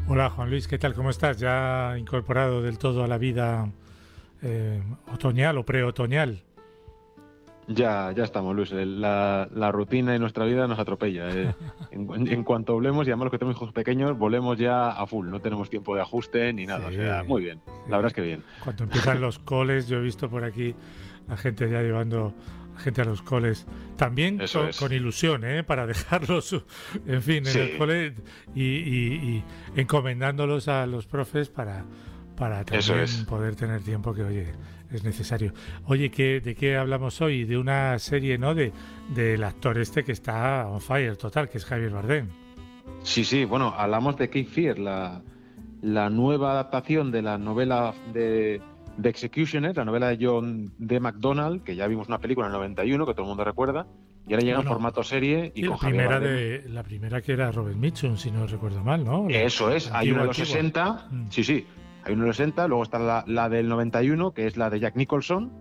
Hola Juan Luis, ¿qué tal? ¿Cómo estás? ¿Ya incorporado del todo a la vida otoñal o preotoñal? Ya estamos, Luis. La rutina de nuestra vida nos atropella. En cuanto volvemos, y además los que tenemos hijos pequeños, volvemos ya a full. No tenemos tiempo de ajuste ni nada. O sea, Sí, muy bien. La verdad sí. es que bien. Cuando empiezan los coles, yo he visto por aquí la gente ya llevando a gente a los coles, también Eso con es. ilusión, ¿eh? Para dejarlos, en fin, en el Sí, cole y encomendándolos a los profes para eso también es. poder tener tiempo que, oye, es necesario. Oye, ¿de qué hablamos hoy? De una serie, ¿no? Del actor este que está on fire total, que es Javier Bardem. Sí, sí. Bueno, hablamos de Cape Fear, la nueva adaptación de la novela de Executioner, la novela de John D. MacDonald, que ya vimos una película en el 91, que todo el mundo recuerda, y ahora llega en Bueno, formato serie y sí, con Javier Bardem. la primera que era Robert Mitchum, si no recuerdo mal, ¿no? Eso es, La hay una antigua, de los antigua. 60, Mm. sí, sí, hay una de los 60, luego está la del 91, que es la de Jack Nicholson,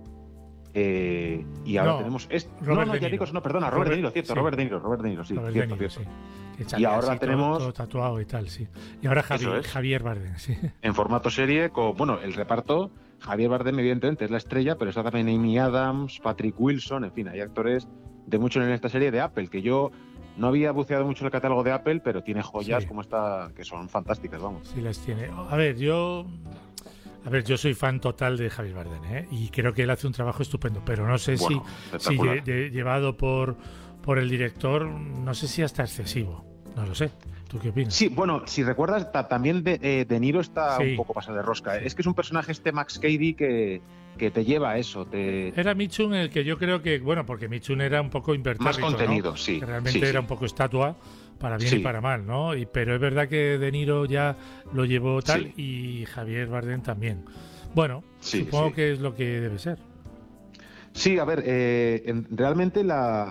y ahora No, tenemos... No, Robert no, De Jack Niro. Nicholson, no, perdona, Robert De Niro, cierto, Sí, Robert De Niro, sí, Robert De cierto, Niro, sí. cierto. Que Y salía ahora así todo tenemos, tatuado y tal, sí. Y ahora eso es, Javier Bardem, sí. en formato serie, con, bueno, el reparto, Javier Bardem evidentemente es la estrella, pero está también Amy Adams, Patrick Wilson, en fin, hay actores de mucho en esta serie de Apple, que yo no había buceado mucho en el catálogo de Apple, pero tiene joyas Sí, como esta, que son fantásticas, vamos. sí las tiene. A ver, yo soy fan total de Javier Bardem, ¿eh? Y creo que él hace un trabajo estupendo, pero no sé Bueno, si espectacular. llevado por el director, no sé si hasta excesivo. No lo sé. ¿Tú qué opinas? Sí, bueno, si recuerdas, también De Niro está un Sí, poco pasado de rosca. sí. Es que es un personaje este Max Cady que te lleva a eso, Era Mitchum el que yo creo que, bueno, porque Mitchum era un poco más impertérrito, ¿no? contenido, Que sí, sí, realmente era un sí, poco estatua, para bien y sí, para mal, ¿no? Pero es verdad que De Niro ya lo llevó tal sí, y Javier Bardem también. Bueno, sí, supongo sí. que es lo que debe ser. Sí, a ver, realmente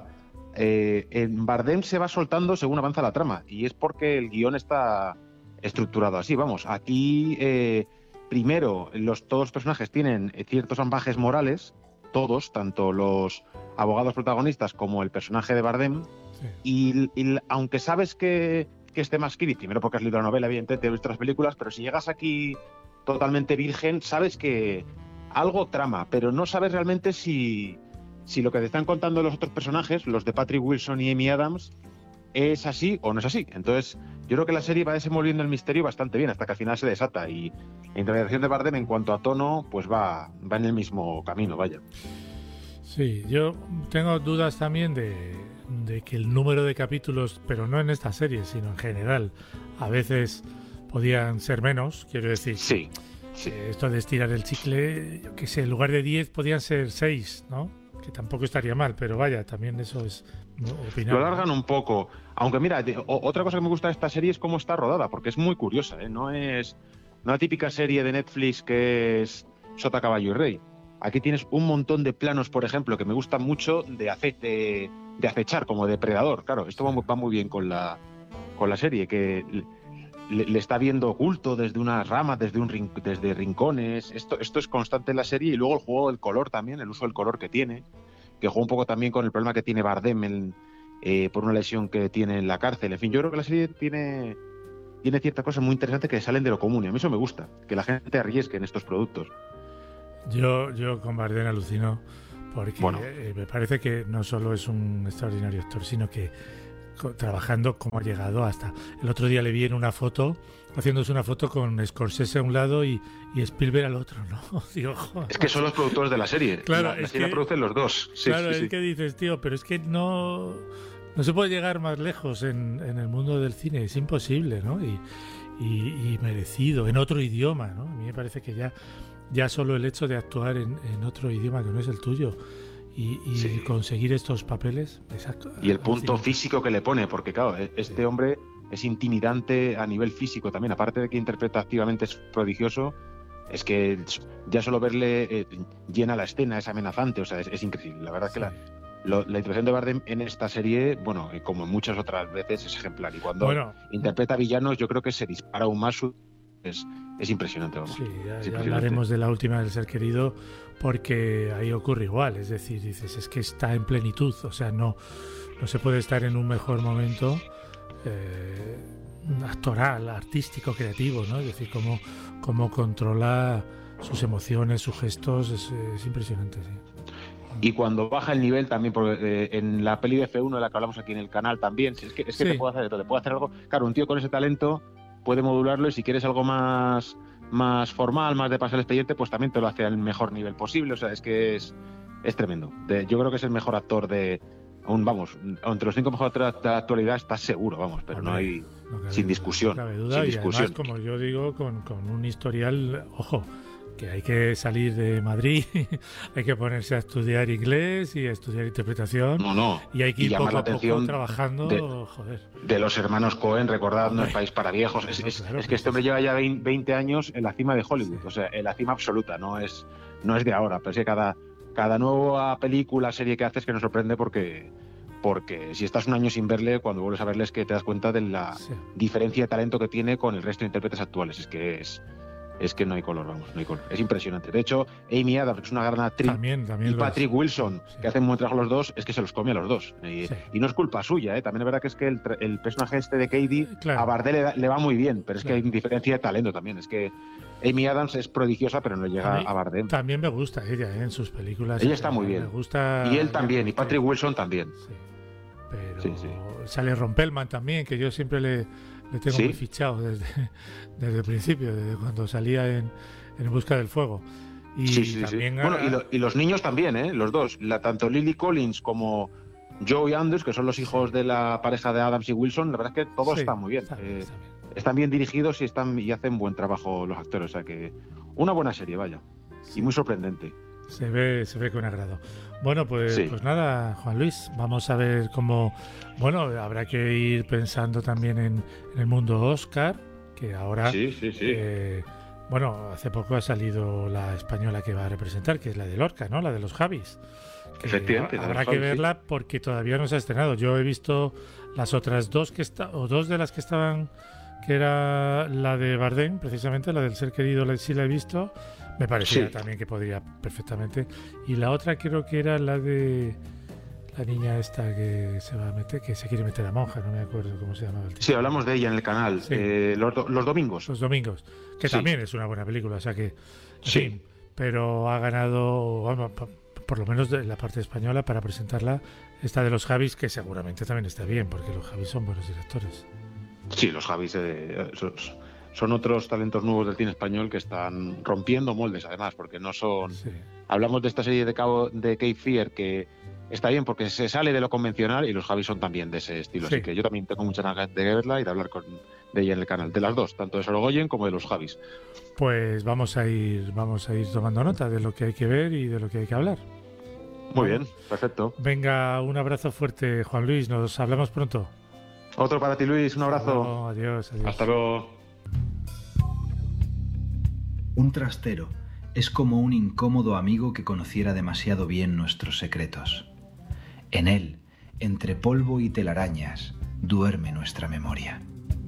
en Bardem se va soltando según avanza la trama, y es porque el guión está estructurado así, vamos. Aquí, primero, todos los personajes tienen ciertos ambajes morales, todos, tanto los abogados protagonistas como el personaje de Bardem. Sí. Y aunque sabes que este Masquiri, primero porque has leído la novela, evidentemente, has visto las películas, pero si llegas aquí totalmente virgen, sabes que algo trama, pero no sabes realmente si lo que te están contando los otros personajes, los de Patrick Wilson y Amy Adams, es así o no es así. Entonces, yo creo que la serie va desenvolviendo el misterio bastante bien hasta que al final se desata. Y la interpretación de Bardem en cuanto a tono, pues va en el mismo camino, vaya. Sí, yo tengo dudas también de que el número de capítulos, pero no en esta serie, sino en general, a veces podían ser menos. Quiero decir, Sí, sí. esto de estirar el chicle, yo qué sé, en lugar de 10 podían ser 6, ¿no? Que tampoco estaría mal, pero vaya, también eso es Lo opinable, ¿no? alargan un poco. Aunque mira, otra cosa que me gusta de esta serie es cómo está rodada, porque es muy curiosa, ¿eh? No es una típica serie de Netflix que es Sota, Caballo y Rey. Aquí tienes un montón de planos, por ejemplo, que me gustan mucho de acechar, como depredador. Claro, esto Sí. va muy bien con la serie, que le está viendo oculto desde unas ramas, desde rincones. Esto es constante en la serie, y luego el juego del color también, el uso del color que tiene, que juega un poco también con el problema que tiene Bardem por una lesión que tiene en la cárcel. En fin, yo creo que la serie tiene ciertas cosas muy interesantes que salen de lo común, y a mí eso me gusta, que la gente arriesgue en estos productos. Yo con Bardem alucino porque Bueno, me parece que no solo es un extraordinario actor, sino que trabajando como ha llegado hasta... El otro día le vi en una foto, haciéndose una foto con Scorsese a un lado y Spielberg al otro, ¿no? Digo, joder, es que son macho. los productores de la serie. Claro, La es serie la que, producen los dos. Sí, claro, sí, es sí. que dices, tío, pero es que no se puede llegar más lejos en el mundo del cine, es imposible, ¿no? Y merecido, en otro idioma, ¿no? A mí me parece que ya solo el hecho de actuar en otro idioma que no es el tuyo y Sí. conseguir estos papeles es Y el punto alucinante. físico que le pone, porque claro, Sí, este hombre es intimidante a nivel físico también, aparte de que interpretativamente es prodigioso, es que ya solo verle llena la escena, es amenazante, o sea, es increíble. La verdad es que sí. la interpretación de Bardem en esta serie, bueno, como en muchas otras veces, es ejemplar. Y cuando Bueno, interpreta villanos, yo creo que se dispara aún más. Es, es impresionante, vamos. sí, ya, Es ya impresionante. hablaremos de la última del ser querido porque ahí ocurre igual, es decir, dices, es que está en plenitud, o sea, no se puede estar en un mejor momento eh, actoral, artístico, creativo, ¿no? Es decir, cómo controla sus emociones, sus gestos, es impresionante, sí. Y cuando baja el nivel también, porque en la peli de F1 de la que hablamos aquí en el canal también, es que Sí. te puede hacer de todo, te puede hacer algo, claro, un tío con ese talento puede modularlo y si quieres algo más formal, más de pasar el expediente, pues también te lo hace al mejor nivel posible, o sea, es que es tremendo. Yo creo que es el mejor actor entre los 5 mejores actores de la actualidad estás seguro, vamos, pero Hombre, no hay, cabe sin duda, discusión, no cabe duda, sin y discusión. además, como yo digo, con un historial, ojo, que hay que salir de Madrid, hay que ponerse a estudiar inglés y a estudiar interpretación, No, y hay que ir llamar poco la a poco atención trabajando, joder. de los hermanos Cohen, recordad, No Hombre, es país para viejos. claro, Es que este hombre lleva ya 20 años en la cima de Hollywood, sí. o sea, en la cima absoluta, no es de ahora, pero es que cada nueva película, serie que haces que nos sorprende porque si estás un año sin verle, cuando vuelves a verle es que te das cuenta de la Sí. diferencia de talento que tiene con el resto de intérpretes actuales. Es que no hay color, vamos, no hay color. Es impresionante. De hecho, Amy Adams, que es una gran actriz, También y lo Patrick es. Wilson, Sí. que hacen un buen trabajo los dos, es que se los come a los dos. Sí. Y no es culpa suya, ¿eh? También es verdad que es que el personaje este de Katie Claro. a Bardem le va muy bien, pero es Claro. que hay diferencia de talento también. Es que Amy Adams es prodigiosa, pero no llega A mí a Bardem. También me gusta ella, en sus películas. Ella está muy bien. Me gusta. Y él también, y Patrick Wilson también. Sí. Pero Sí. sale Ron Perlman también, que yo siempre le tengo ¿Sí? muy fichado desde el principio, desde cuando salía en Busca del Fuego. Y Sí. también Bueno, y los niños también, ¿eh? Los dos. Tanto Lily Collins como Joey Andrews, que son los hijos de la pareja de Adams y Wilson, la verdad es que todo sí, está muy bien. está bien. Están bien dirigidos y hacen buen trabajo los actores. O sea que una buena serie, vaya. Y muy sorprendente. Se ve con agrado. Bueno, pues, Sí. pues nada, Juan Luis, vamos a ver cómo... Bueno, habrá que ir pensando también en el mundo Oscar, que ahora... Sí. Bueno, hace poco ha salido la española que va a representar, que es la de Lorca, ¿no? La de los Javis. Que Efectivamente. Habrá que verla porque todavía no se ha estrenado. Yo he visto las otras dos dos de las que estaban, que era la de Bardem, precisamente, la del Ser Querido, sí la he visto. Me parecía también que podría perfectamente. Y la otra creo que era la de la niña esta que se va a meter, que se quiere meter a monja, no me acuerdo cómo se llamaba el título. Sí, hablamos de ella en el canal. Sí. Los domingos. Los domingos, que Sí. también es una buena película, o sea que... en Sí. fin, pero ha ganado, bueno, por lo menos de la parte española, para presentarla, esta de los Javis, que seguramente también está bien, porque los Javis son buenos directores. Sí, los Javis son otros talentos nuevos del cine español que están rompiendo moldes, además, porque no son... Sí. Hablamos de esta serie de Cape Fear, que está bien porque se sale de lo convencional, y los Javis son también de ese estilo. Sí. Así que yo también tengo muchas ganas de verla y de hablar de ella en el canal. De las dos, tanto de Sorogoyen como de los Javis. Pues vamos a ir tomando nota de lo que hay que ver y de lo que hay que hablar. Muy bien, perfecto. Venga, un abrazo fuerte, Juan Luis, nos hablamos pronto. Otro para ti, Luis, un abrazo. Hasta luego, adiós. Hasta luego. Un trastero es como un incómodo amigo que conociera demasiado bien nuestros secretos. En él, entre polvo y telarañas, duerme nuestra memoria.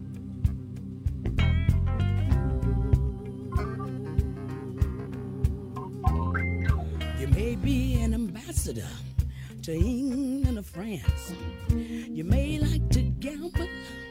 You may be an ambassador to England or France. You may like to gamble